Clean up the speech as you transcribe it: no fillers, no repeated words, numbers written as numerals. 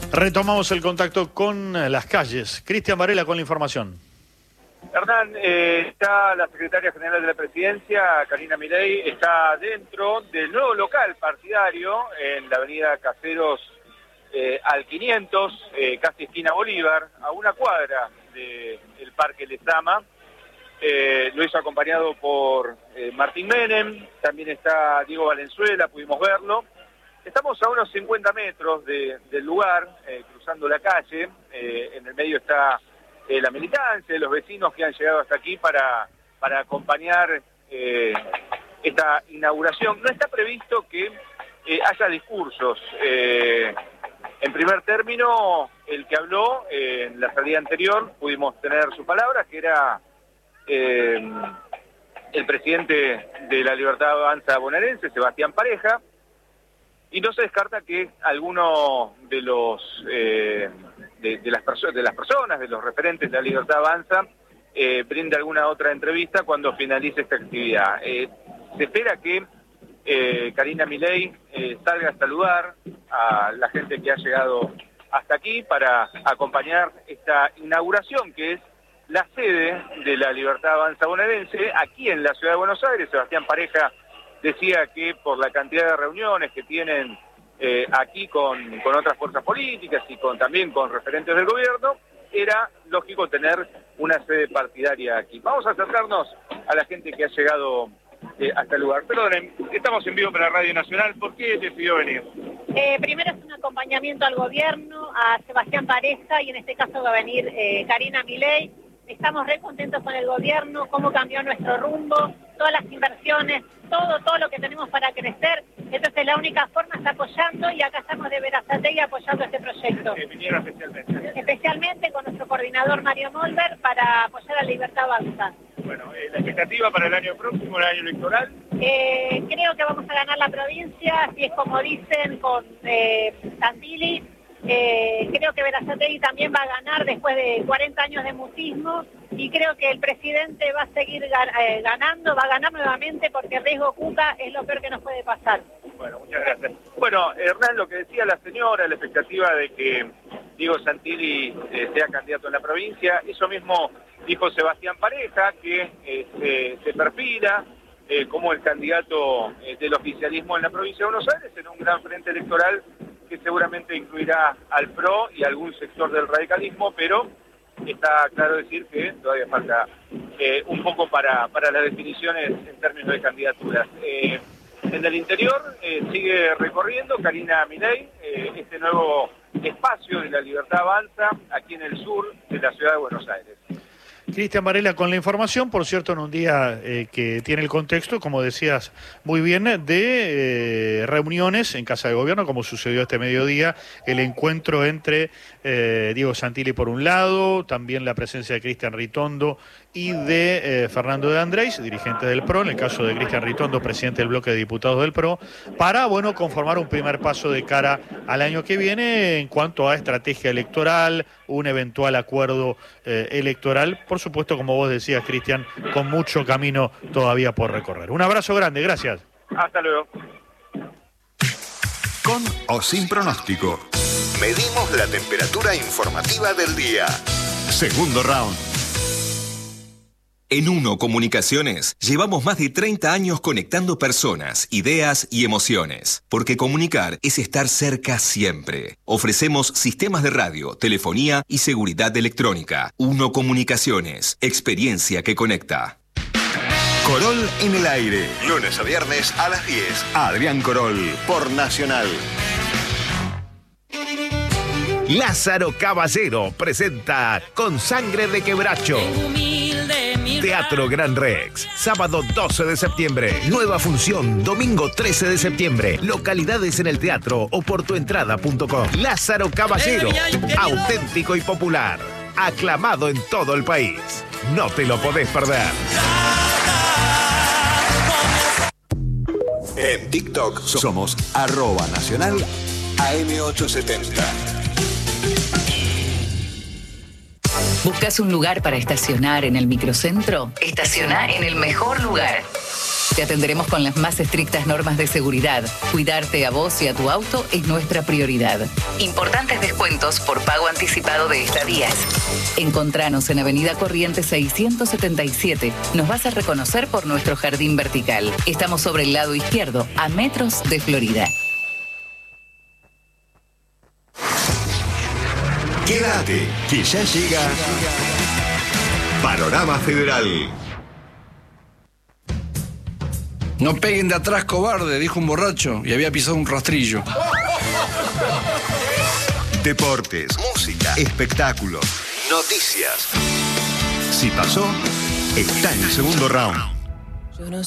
Retomamos el contacto con las calles. Cristian Varela con la información. Hernán, está la secretaria general de la Presidencia, Karina Milei, está dentro del nuevo local partidario en la avenida Caseros al 500, casi esquina Bolívar, a una cuadra del Parque Lezama. Lo hizo acompañado por Martín Menem, también está Diego Valenzuela, pudimos verlo. Estamos a unos 50 metros del lugar, cruzando la calle. En el medio está la militancia, los vecinos que han llegado hasta aquí para acompañar esta inauguración. No está previsto que haya discursos. En primer término, el que habló en la salida anterior, pudimos tener su palabra, que era el presidente de la Libertad Avanza bonaerense, Sebastián Pareja. Y no se descarta que alguno de los de las personas, de los referentes de la Libertad Avanza, brinde alguna otra entrevista cuando finalice esta actividad. Se espera que Karina Milei salga a saludar a la gente que ha llegado hasta aquí para acompañar esta inauguración, que es la sede de la Libertad Avanza bonaerense, aquí en la ciudad de Buenos Aires. Sebastián Pareja decía que por la cantidad de reuniones que tienen aquí con otras fuerzas políticas y también con referentes del gobierno, era lógico tener una sede partidaria aquí. Vamos a acercarnos a la gente que ha llegado hasta el lugar. Perdonen, estamos en vivo para Radio Nacional. ¿Por qué decidió venir? Primero es un acompañamiento al gobierno, a Sebastián Pareja, y en este caso va a venir Karina Milei. Estamos re contentos con el gobierno, cómo cambió nuestro rumbo, todas las inversiones, todo lo que tenemos para crecer. Entonces la única forma es apoyando, y acá estamos de Berazategui apoyando este proyecto. Vinieron especialmente. Especialmente con nuestro coordinador Mario Molder para apoyar a Libertad Avanza. Bueno, la expectativa para el año próximo, el año electoral. Creo que vamos a ganar la provincia, así es como dicen con Santilli. Creo que Berazategui también va a ganar después de 40 años de mutismo, y creo que el presidente va a seguir ganando, va a ganar nuevamente, porque el riesgo Cuca es lo peor que nos puede pasar. Bueno, muchas gracias. Bueno, Hernán, lo que decía la señora, la expectativa de que Diego Santilli sea candidato en la provincia, eso mismo dijo Sebastián Pareja, que se perfila como el candidato del oficialismo en la provincia de Buenos Aires, en un gran frente electoral que seguramente incluirá al PRO y algún sector del radicalismo, pero está claro decir que todavía falta un poco para las definiciones en términos de candidaturas. En el interior sigue recorriendo Karina Milei este nuevo espacio de la Libertad Avanza aquí en el sur de la ciudad de Buenos Aires. Cristian Varela con la información, por cierto, en un día que tiene el contexto, como decías muy bien, de reuniones en Casa de Gobierno, como sucedió este mediodía, el encuentro entre Diego Santilli por un lado, también la presencia de Cristian Ritondo y de Fernando de Andrés, dirigente del PRO, en el caso de Cristian Ritondo, presidente del bloque de diputados del PRO, para, conformar un primer paso de cara al año que viene en cuanto a estrategia electoral, un eventual acuerdo electoral, por supuesto, como vos decías, Cristian, con mucho camino todavía por recorrer. Un abrazo grande, gracias. Hasta luego. Con o sin pronóstico. Medimos la temperatura informativa del día. Segundo round. En Uno Comunicaciones llevamos más de 30 años conectando personas, ideas y emociones. Porque comunicar es estar cerca siempre. Ofrecemos sistemas de radio, telefonía y seguridad electrónica. Uno Comunicaciones, experiencia que conecta. Corol en el aire. Lunes a viernes a las 10. Adrián Corol, por Nacional. Lázaro Caballero presenta Con Sangre de Quebracho. Teatro Gran Rex, sábado 12 de septiembre. Nueva función, domingo 13 de septiembre. Localidades en el teatro o por tuentrada.com. Lázaro Caballero, auténtico y popular. Aclamado en todo el país. No te lo podés perder. En TikTok somos @nacional AM870. ¿Buscas un lugar para estacionar en el microcentro? Estaciona en el mejor lugar. Te atenderemos con las más estrictas normas de seguridad. Cuidarte a vos y a tu auto es nuestra prioridad. Importantes descuentos por pago anticipado de estadías. Encontranos en Avenida Corrientes 677. Nos vas a reconocer por nuestro jardín vertical. Estamos sobre el lado izquierdo, a metros de Florida. Quédate, que ya llega Panorama Federal. No peguen de atrás, cobarde, dijo un borracho y había pisado un rastrillo. Deportes, música, espectáculos, noticias. Si pasó, está en el segundo round.